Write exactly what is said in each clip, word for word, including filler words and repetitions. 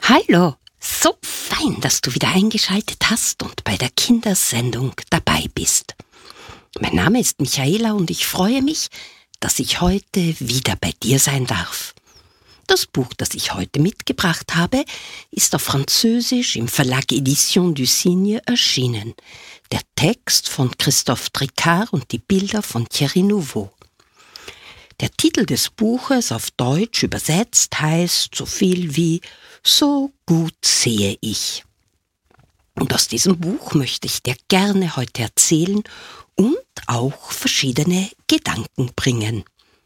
Hallo, so fein, dass du wieder eingeschaltet hast und bei der Kindersendung dabei bist. Mein Name ist Michaela und ich freue mich, dass ich heute wieder bei dir sein darf. Das Buch, das ich heute mitgebracht habe, ist auf Französisch im Verlag Éditions du Cygne erschienen. Der Text von Christophe Tricart und die Bilder von Thierry Nouveau. Der Titel des Buches auf Deutsch übersetzt heißt so viel wie »So gut sehe ich«. Und aus diesem Buch möchte ich dir gerne heute erzählen und auch verschiedene Gedanken bringen.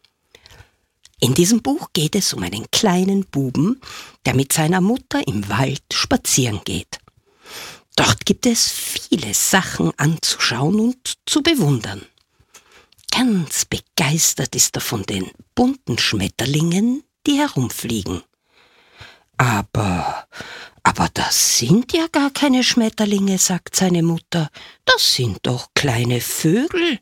In diesem Buch geht es um einen kleinen Buben, der mit seiner Mutter im Wald spazieren geht. Dort gibt es viele Sachen anzuschauen und zu bewundern. Ganz begeistert ist er von den bunten Schmetterlingen, die herumfliegen. Aber, aber das sind ja gar keine Schmetterlinge, sagt seine Mutter. Das sind doch kleine Vögel.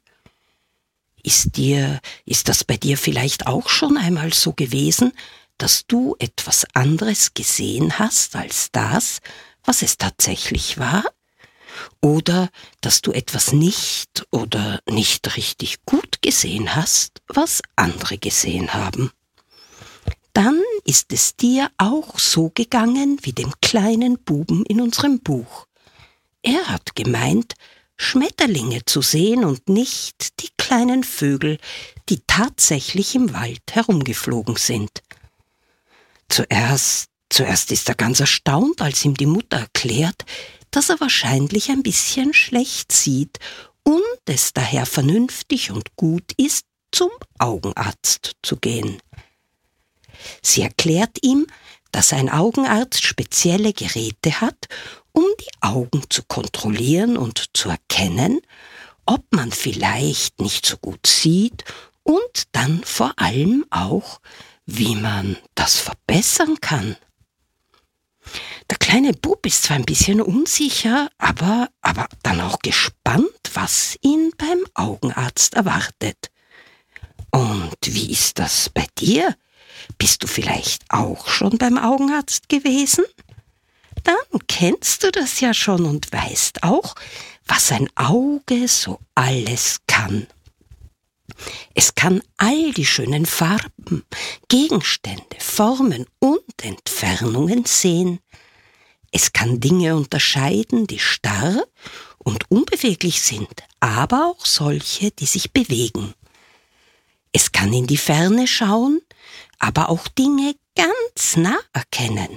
Ist dir, ist das bei dir vielleicht auch schon einmal so gewesen, dass du etwas anderes gesehen hast als das, was es tatsächlich war? Oder dass du etwas nicht oder nicht richtig gut gesehen hast, was andere gesehen haben? Dann ist es dir auch so gegangen wie dem kleinen Buben in unserem Buch. Er hat gemeint, Schmetterlinge zu sehen und nicht die kleinen Vögel, die tatsächlich im Wald herumgeflogen sind. Zuerst, zuerst ist er ganz erstaunt, als ihm die Mutter erklärt, dass er wahrscheinlich ein bisschen schlecht sieht und es daher vernünftig und gut ist, zum Augenarzt zu gehen. Sie erklärt ihm, dass ein Augenarzt spezielle Geräte hat, um die Augen zu kontrollieren und zu erkennen, ob man vielleicht nicht so gut sieht und dann vor allem auch, wie man das verbessern kann. Der kleine Bub ist zwar ein bisschen unsicher, aber, aber dann auch gespannt, was ihn beim Augenarzt erwartet. Und wie ist das bei dir? Bist du vielleicht auch schon beim Augenarzt gewesen? Dann kennst du das ja schon und weißt auch, was ein Auge so alles kann. Es kann all die schönen Farben, Gegenstände, Formen und Entfernungen sehen. Es kann Dinge unterscheiden, die starr und unbeweglich sind, aber auch solche, die sich bewegen. Es kann in die Ferne schauen, aber auch Dinge ganz nah erkennen.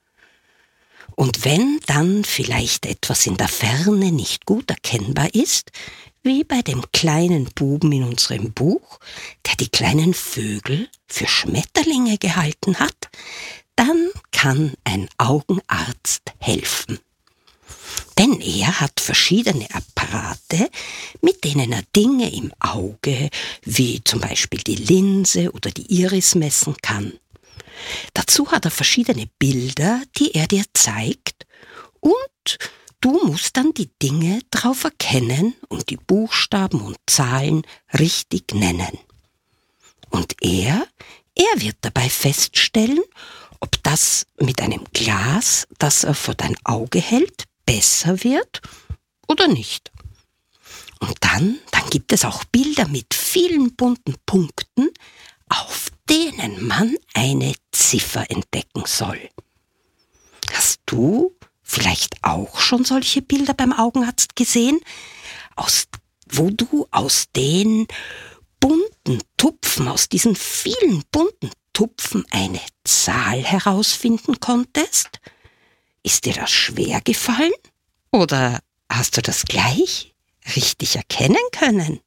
Und wenn dann vielleicht etwas in der Ferne nicht gut erkennbar ist, wie bei dem kleinen Buben in unserem Buch, der die kleinen Vögel für Schmetterlinge gehalten hat, dann kann ein Augenarzt helfen. Denn er hat verschiedene Apparate, mit denen er Dinge im Auge, wie zum Beispiel die Linse oder die Iris, messen kann. Dazu hat er verschiedene Bilder, die er dir zeigt, und du musst dann die Dinge drauf erkennen und die Buchstaben und Zahlen richtig nennen. Und er, er wird dabei feststellen, ob das mit einem Glas, das er vor dein Auge hält, besser wird oder nicht. Und dann, dann gibt es auch Bilder mit vielen bunten Punkten, auf denen man eine Ziffer entdecken soll. Hast du vielleicht auch schon solche Bilder beim Augenarzt gesehen, aus, wo du aus den bunten Tupfen, aus diesen vielen bunten Tupfen eine Zahl herausfinden konntest? Ist dir das schwer gefallen? Oder hast du das gleich richtig erkennen können?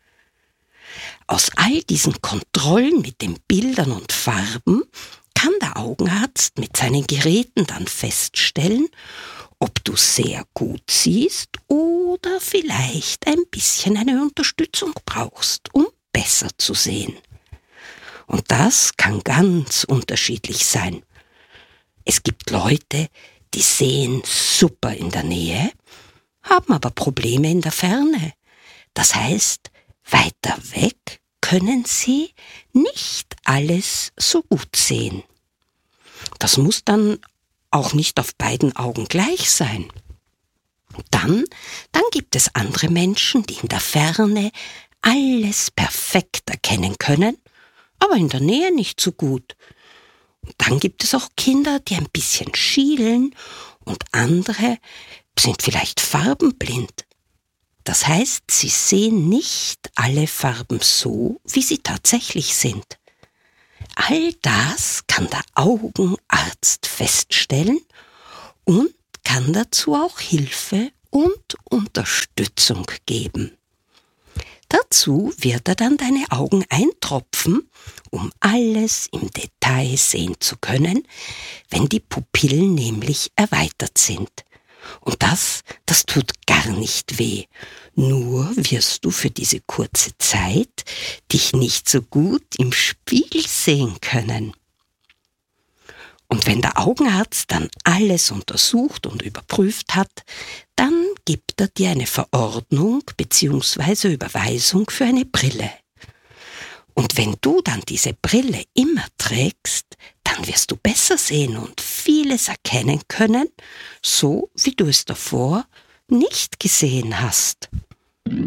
Aus all diesen Kontrollen mit den Bildern und Farben kann der Augenarzt mit seinen Geräten dann feststellen, ob du sehr gut siehst oder vielleicht ein bisschen eine Unterstützung brauchst, um besser zu sehen. Und das kann ganz unterschiedlich sein. Es gibt Leute, die sehen super in der Nähe, haben aber Probleme in der Ferne. Das heißt, weiter weg können sie nicht alles so gut sehen. Das muss dann auch nicht auf beiden Augen gleich sein. Dann, dann gibt es andere Menschen, die in der Ferne alles perfekt erkennen können, aber in der Nähe nicht so gut. Und dann gibt es auch Kinder, die ein bisschen schielen und andere sind vielleicht farbenblind. Das heißt, sie sehen nicht alle Farben so, wie sie tatsächlich sind. All das kann der Augenarzt feststellen und kann dazu auch Hilfe und Unterstützung geben. Dazu wird er dann deine Augen eintropfen, um alles im Detail sehen zu können, wenn die Pupillen nämlich erweitert sind. Und das, das tut gar nicht weh. Nur wirst du für diese kurze Zeit dich nicht so gut im Spiegel sehen können. Und wenn der Augenarzt dann alles untersucht und überprüft hat, dann gibt er dir eine Verordnung bzw. Überweisung für eine Brille. Und wenn du dann diese Brille immer trägst, dann wirst du besser sehen und vieles erkennen können, so wie du es davor nicht gesehen hast.